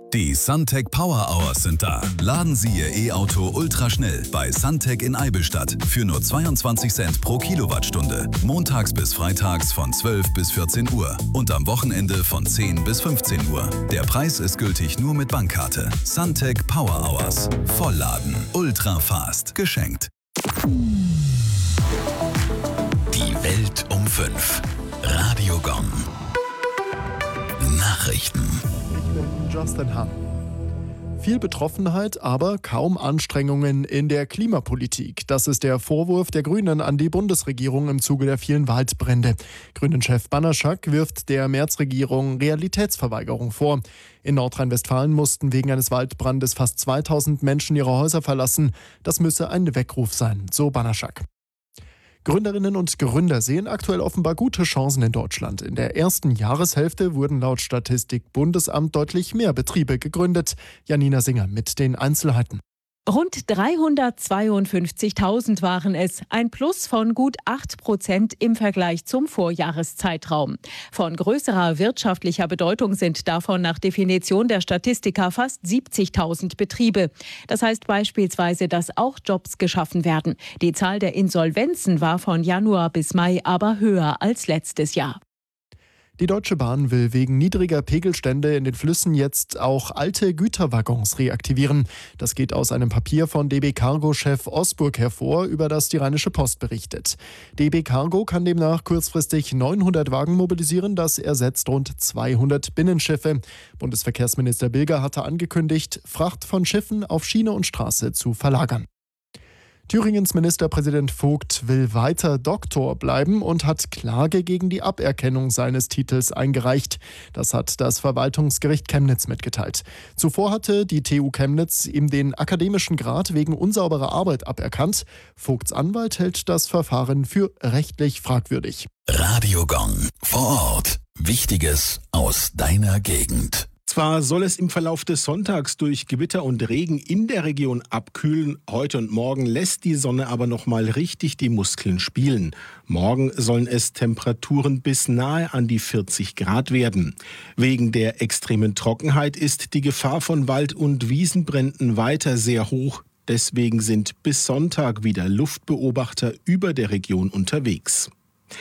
Die Suntec Power Hours sind da. Laden Sie Ihr E-Auto ultraschnell bei Suntec in Eibenstadt für nur 22 Cent pro Kilowattstunde. Montags bis freitags von 12 bis 14 Uhr und am Wochenende von 10 bis 15 Uhr. Der Preis ist gültig nur mit Bankkarte. Suntec Power Hours. Vollladen. Ultra fast. Geschenkt. Die Welt um 5. Radio Gong. Nachrichten. Ich bin Justin Hahn. Viel Betroffenheit, aber kaum Anstrengungen in der Klimapolitik. Das ist der Vorwurf der Grünen an die Bundesregierung im Zuge der vielen Waldbrände. Grünen-Chef Banaszak wirft der Merz-Regierung Realitätsverweigerung vor. In Nordrhein-Westfalen mussten wegen eines Waldbrandes fast 2000 Menschen ihre Häuser verlassen. Das müsse ein Weckruf sein, so Banaszak. Gründerinnen und Gründer sehen aktuell offenbar gute Chancen in Deutschland. In der ersten Jahreshälfte wurden laut Statistik Bundesamt deutlich mehr Betriebe gegründet. Janina Singer mit den Einzelheiten. Rund 352.000 waren es, ein Plus von gut 8% im Vergleich zum Vorjahreszeitraum. Von größerer wirtschaftlicher Bedeutung sind davon nach Definition der Statistiker fast 70.000 Betriebe. Das heißt beispielsweise, dass auch Jobs geschaffen werden. Die Zahl der Insolvenzen war von Januar bis Mai aber höher als letztes Jahr. Die Deutsche Bahn will wegen niedriger Pegelstände in den Flüssen jetzt auch alte Güterwaggons reaktivieren. Das geht aus einem Papier von DB Cargo-Chef Osburg hervor, über das die Rheinische Post berichtet. DB Cargo kann demnach kurzfristig 900 Wagen mobilisieren. Das ersetzt rund 200 Binnenschiffe. Bundesverkehrsminister Bilger hatte angekündigt, Fracht von Schiffen auf Schiene und Straße zu verlagern. Thüringens Ministerpräsident Vogt will weiter Doktor bleiben und hat Klage gegen die Aberkennung seines Titels eingereicht. Das hat das Verwaltungsgericht Chemnitz mitgeteilt. Zuvor hatte die TU Chemnitz ihm den akademischen Grad wegen unsauberer Arbeit aberkannt. Vogts Anwalt hält das Verfahren für rechtlich fragwürdig. Radio Gong. Vor Ort. Wichtiges aus deiner Gegend. Zwar soll es im Verlauf des Sonntags durch Gewitter und Regen in der Region abkühlen, heute und morgen lässt die Sonne aber noch mal richtig die Muskeln spielen. Morgen sollen es Temperaturen bis nahe an die 40 Grad werden. Wegen der extremen Trockenheit ist die Gefahr von Wald- und Wiesenbränden weiter sehr hoch. Deswegen sind bis Sonntag wieder Luftbeobachter über der Region unterwegs.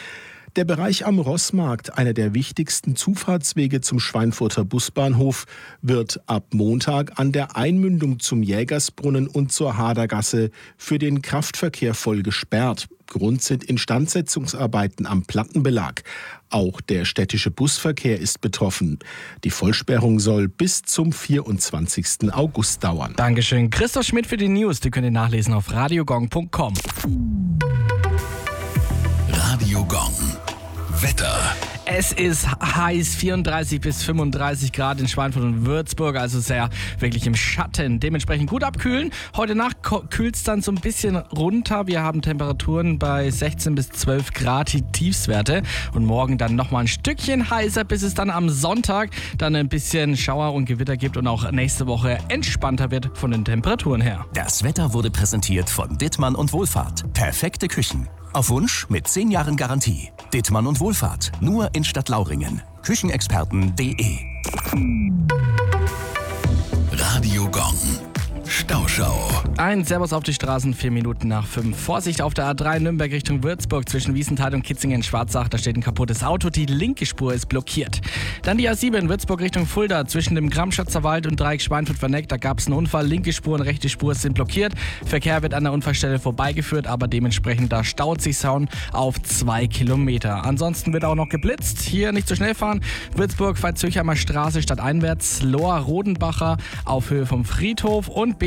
Der Bereich am Rossmarkt, einer der wichtigsten Zufahrtswege zum Schweinfurter Busbahnhof, wird ab Montag an der Einmündung zum Jägersbrunnen und zur Hadergasse für den Kraftverkehr voll gesperrt. Grund sind Instandsetzungsarbeiten am Plattenbelag. Auch der städtische Busverkehr ist betroffen. Die Vollsperrung soll bis zum 24. August dauern. Dankeschön. Christoph Schmidt für die News. Die könnt ihr nachlesen auf radiogong.com. Radio Gong. Wetter. Es ist heiß, 34 bis 35 Grad in Schweinfurt und Würzburg, also sehr wirklich im Schatten. Dementsprechend gut abkühlen. Heute Nacht kühlt es dann so ein bisschen runter. Wir haben Temperaturen bei 16 bis 12 Grad, die Tiefstwerte. Und morgen dann nochmal ein Stückchen heißer, bis es dann am Sonntag dann ein bisschen Schauer und Gewitter gibt und auch nächste Woche entspannter wird von den Temperaturen her. Das Wetter wurde präsentiert von Dittmann und Wohlfahrt. Perfekte Küchen. Auf Wunsch mit 10 Jahren Garantie. Dittmann und Wohlfahrt. Nur in Stadtlauringen. Küchenexperten.de. Radio Gong. Stauschau. Ein Servus auf die Straßen, 4 Minuten nach 5. Vorsicht auf der A3 Nürnberg Richtung Würzburg zwischen Wiesenthal und Kitzingen-Schwarzach. Da steht ein kaputtes Auto, die linke Spur ist blockiert. Dann die A7 Würzburg Richtung Fulda zwischen dem Gramschatzer Wald und Dreieck Schweinfurt-Verneck. Da gab es einen Unfall, linke Spur und rechte Spur sind blockiert. Verkehr wird an der Unfallstelle vorbeigeführt, aber dementsprechend da staut sich Sound auf 2 Kilometer. Ansonsten wird auch noch geblitzt. Hier nicht zu schnell fahren. Würzburg, Veitshöchheimer Straße stadteinwärts. Lohr-Rodenbacher auf Höhe vom Friedhof und